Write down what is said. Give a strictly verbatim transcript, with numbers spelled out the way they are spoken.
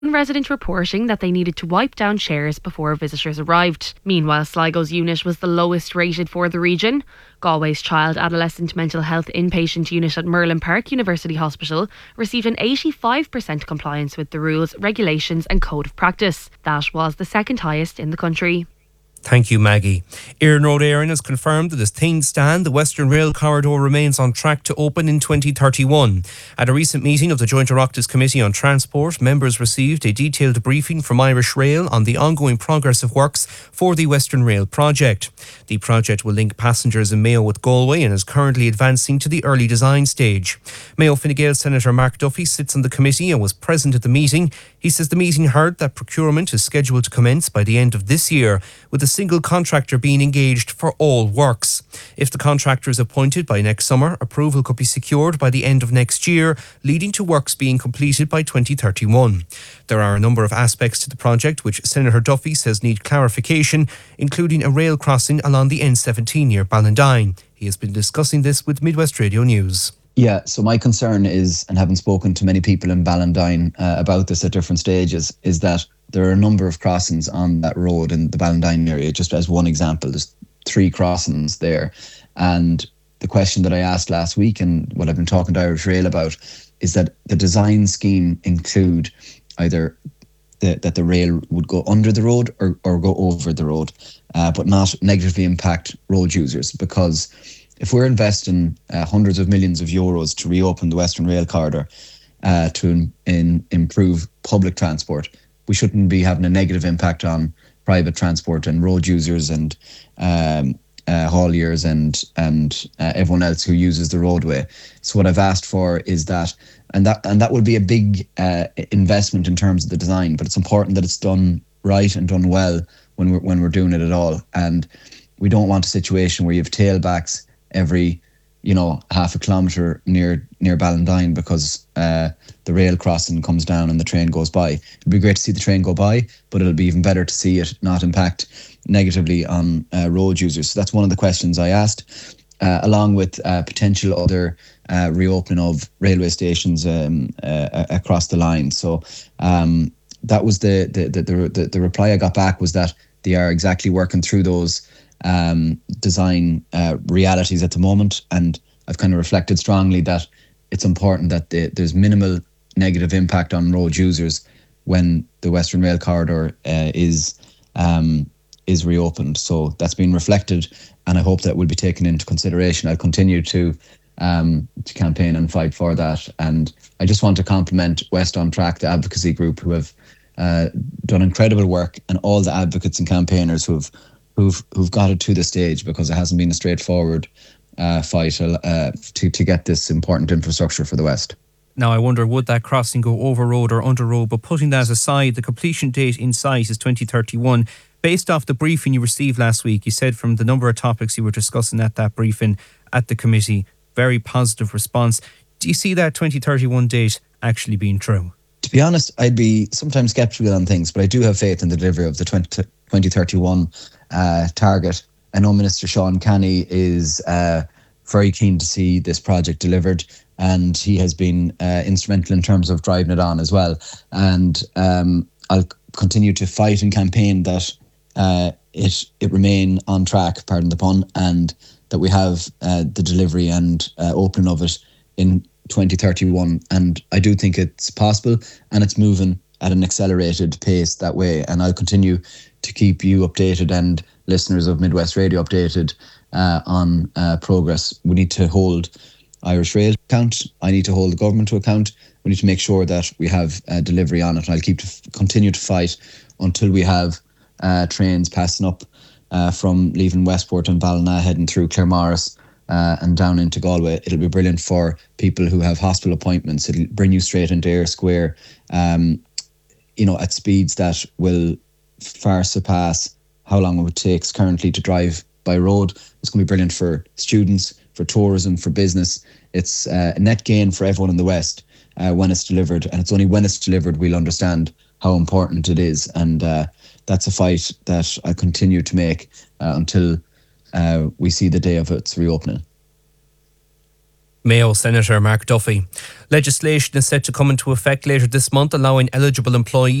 One resident reporting that they needed to wipe down chairs before visitors arrived. Meanwhile, Sligo's unit was the lowest rated for the region. Galway's Child Adolescent Mental Health Inpatient Unit at Merlin Park University Hospital received an eighty-five percent compliance with the rules, regulations and code of practice. That was the second highest in the country. Thank you, Maggie. Iarn Road Éireann has confirmed that as things stand, the Western Rail Corridor remains on track to open in twenty thirty-one. At a recent meeting of the Joint Oireachtas Committee on Transport, members received a detailed briefing from Irish Rail on the ongoing progress of works for the Western Rail project. The project will link passengers in Mayo with Galway and is currently advancing to the early design stage. Mayo Fine Gael Senator Mark Duffy sits on the committee and was present at the meeting. He says the meeting heard that procurement is scheduled to commence by the end of this year, with a single contractor being engaged for all works. If the contractor is appointed by next summer, approval could be secured by the end of next year, leading to works being completed by twenty thirty-one. There are a number of aspects to the project which Senator Duffy says need clarification, including a rail crossing along the N seventeen near Ballandine. He has been discussing this with Midwest Radio News. Yeah, so my concern is, and having spoken to many people in Ballandine uh, about this at different stages, is that there are a number of crossings on that road in the Ballandine area. Just as one example, there's three crossings there. And the question that I asked last week, and what I've been talking to Irish Rail about, is that the design scheme include either the, that the rail would go under the road or, or go over the road, uh, but not negatively impact road users. Because if we're investing uh, hundreds of millions of euros to reopen the Western Rail Corridor uh, to in, in improve public transport, we shouldn't be having a negative impact on private transport and road users and um, uh, hauliers and and uh, everyone else who uses the roadway. So what I've asked for is that, and that and that would be a big uh, investment in terms of the design, but it's important that it's done right and done well when we're when we're doing it at all. And we don't want a situation where you have tailbacks every, you know, half a kilometre near near Ballandine because uh, the rail crossing comes down and the train goes by. It'd be great to see the train go by, but it'll be even better to see it not impact negatively on uh, road users. So that's one of the questions I asked, uh, along with uh, potential other uh, reopening of railway stations um, uh, across the line. So um, that was the the, the the the reply I got back, was that they are exactly working through those um design uh, realities at the moment, and I've kind of reflected strongly that it's important that the, there's minimal negative impact on road users when the Western Rail Corridor uh, is um is reopened. So that's been reflected, and I hope that will be taken into consideration. I'll continue to um to campaign and fight for that, and I just want to compliment West on Track, the advocacy group, who have uh, done incredible work, and all the advocates and campaigners who have who've who've got it to the stage, because it hasn't been a straightforward uh, fight uh, to to get this important infrastructure for the West. Now, I wonder, would that crossing go over road or under road? But putting that aside, the completion date in sight is twenty thirty-one. Based off the briefing you received last week, you said from the number of topics you were discussing at that briefing at the committee, very positive response. Do you see that twenty thirty-one date actually being true? To be honest, I'd be sometimes sceptical on things, but I do have faith in the delivery of the twenty thirty-one uh, target. I know Minister Sean Canny is uh, very keen to see this project delivered, and he has been uh, instrumental in terms of driving it on as well. And um, I'll continue to fight and campaign that uh, it it remain on track, pardon the pun, and that we have uh, the delivery and uh, opening of it in twenty thirty-one. And I do think it's possible, and it's moving at an accelerated pace that way. And I'll continue to keep you updated and listeners of Midwest Radio updated uh, on uh, progress. We need to hold Irish Rail account. I need to hold the government to account. We need to make sure that we have uh, delivery on it. And I'll keep to f- continue to fight until we have uh, trains passing up uh, from leaving Westport and Ballina, heading through Claremorris uh, and down into Galway. It'll be brilliant for people who have hospital appointments. It'll bring you straight into Eyre Square, um, you know, at speeds that will far surpass how long it would take currently to drive by road. It's going to be brilliant for students, for tourism, for business. It's uh, a net gain for everyone in the West uh, when it's delivered. And it's only when it's delivered we'll understand how important it is. And uh, that's a fight that I continue to make uh, until uh, we see the day of its reopening. Mayo Senator Mark Duffy. Legislation is set to come into effect later this month, allowing eligible employees